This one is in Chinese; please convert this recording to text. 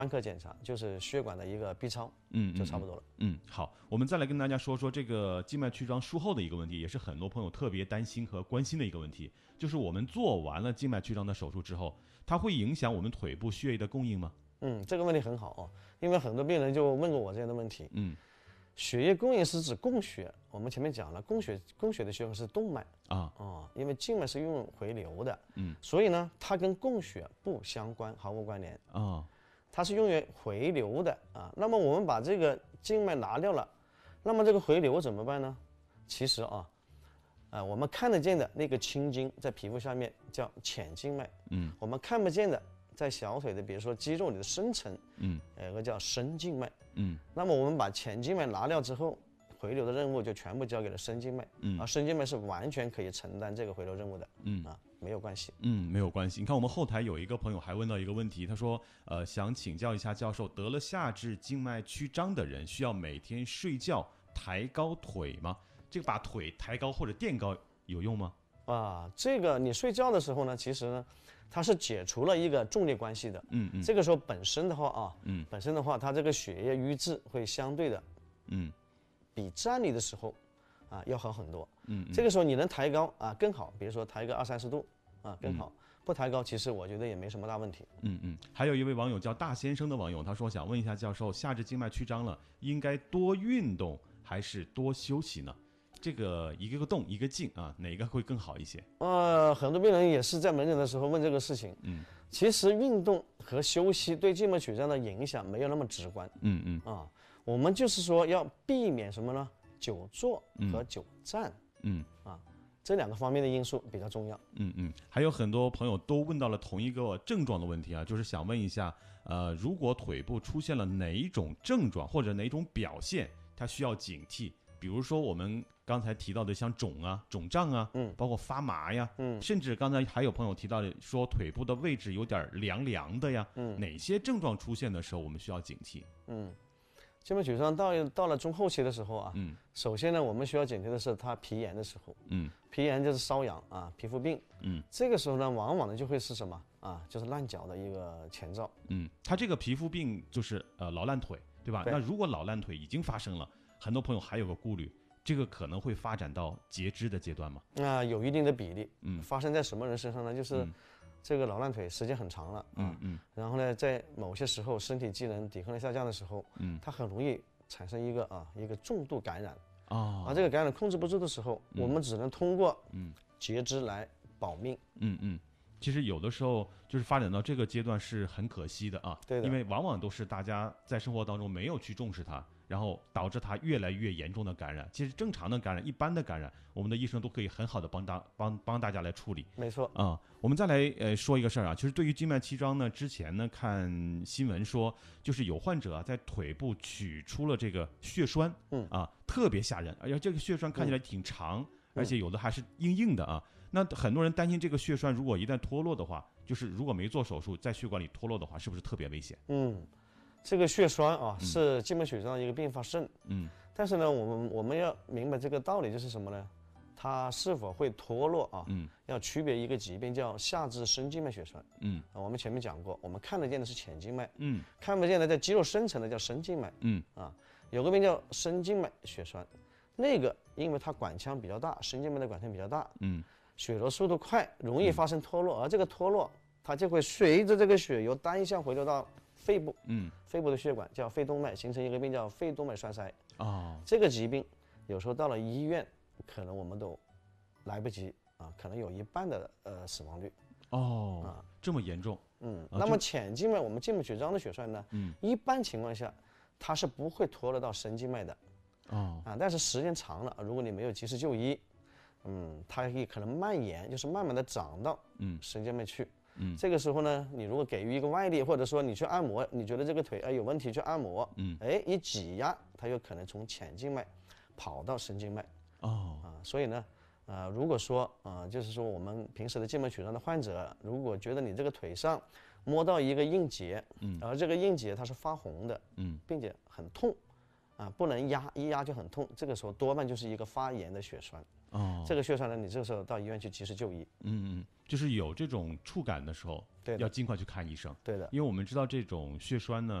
专科检查，就是血管的一个 B 超，就差不多了。 好，我们再来跟大家说说这个静脉曲张术后的一个问题，也是很多朋友特别担心和关心的一个问题，就是我们做完了静脉曲张的手术之后，它会影响我们腿部血液的供应吗？ 这个问题很好哦，因为很多病人就问过我这样的问题。血液供应是指供血，我们前面讲了，供血的血管是动脉因为静脉是用回流的，所以呢，它跟供血不相关，毫无关联它是用于回流的那么我们把这个静脉拿掉了，那么这个回流怎么办呢？其实我们看得见的那个青筋在皮肤下面叫浅静脉，我们看不见的在小腿的，比如说肌肉里的深层，有个叫深静脉，那么我们把浅静脉拿掉之后，回流的任务就全部交给了深静脉，深静脉是完全可以承担这个回流任务的，没有关系， 没有关系。你看我们后台有一个朋友还问到一个问题，他说，想请教一下教授，得了下肢静脉曲张的人需要每天睡觉抬高腿吗？这个把腿抬高或者垫高有用吗？ 这个你睡觉的时候呢，其实呢，它是解除了一个重力关系的。这个时候本身的话它这个血液瘀滞会相对的，比站立的时候要好很多。这个时候你能抬高更好，比如说抬个20-30度更好。不抬高，其实我觉得也没什么大问题。 还有一位网友叫大先生的网友，他说想问一下教授，下肢静脉曲张了，应该多运动还是多休息呢？这个一个动一个静哪个会更好一些？ 很多病人也是在门诊的时候问这个事情。其实运动和休息对静脉曲张的影响没有那么直观。我们就是说要避免什么呢？久坐和久站。这两个方面的因素比较重要。 还有很多朋友都问到了同一个症状的问题就是想问一下，如果腿部出现了哪一种症状或者哪种表现，它需要警惕。比如说我们刚才提到的像肿胀包括发麻呀，甚至刚才还有朋友提到的说腿部的位置有点凉凉的呀，哪些症状出现的时候我们需要警惕？ 静脉曲张到了中后期的时候首先呢，我们需要警惕的是它皮炎的时候，皮炎就是瘙痒皮肤病，这个时候呢，往往呢就会是什么就是烂脚的一个前兆。 它这个皮肤病就是老烂腿，对吧？那如果老烂腿已经发生了，很多朋友还有个顾虑，这个可能会发展到截肢的阶段吗？ 有一定的比例。发生在什么人身上呢？就是这个老烂腿时间很长了然后呢，在某些时候身体机能抵抗力下降的时候，它很容易产生一个重度感染这个感染控制不住的时候，我们只能通过截肢来保命。 其实有的时候就是发展到这个阶段是很可惜的对的， 因为往往都是大家在生活当中没有去重视它，然后导致它越来越严重的感染。其实正常的感染，一般的感染，我们的医生都可以很好的帮大家来处理。 没错我们再来说一个事儿其实对于静脉曲张呢，之前呢看新闻说，就是有患者在腿部取出了这个血栓，特别吓人，而且这个血栓看起来挺长。而且有的还是硬硬的那很多人担心这个血栓如果一旦脱落的话，就是如果没做手术在血管里脱落的话，是不是特别危险？ 这个血栓是静脉曲张的一个并发症。但是呢，我们要明白这个道理就是什么呢？它是否会脱落要区别一个疾病叫下肢深静脉血栓。我们前面讲过，我们看得见的是浅静脉，看不见的在肌肉深层的叫深静脉。有个病叫深静脉血栓。那个因为它管腔比较大，深静脉的管腔比较大，血流速度快，容易发生脱落，而这个脱落它就会随着这个血由单向回流到肺部，肺部的血管叫肺动脉，形成一个病叫肺动脉栓塞。这个疾病有时候到了医院，可能我们都来不及可能有一半的死亡率。 这么严重？ 那么浅静脉我们静脉曲张的血栓呢，一般情况下它是不会脱落到深静脉的。但是时间长了，如果你没有及时就医，它也可能蔓延，就是慢慢的长到深静脉去。这个时候呢，你如果给予一个外力，或者说你去按摩，你觉得这个腿有问题去按摩，一挤压，它有可能从浅静脉跑到深静脉。所以呢，如果说就是说我们平时的静脉曲张的患者，如果觉得你这个腿上摸到一个硬结，而这个硬结它是发红的，并且很痛。 不能压，一压就很痛，这个时候多半就是一个发炎的血栓。这个血栓呢，你这个时候到医院去及时就医。 就是有这种触感的时候， 对， 要尽快去看医生。 对的， 因为我们知道这种血栓呢。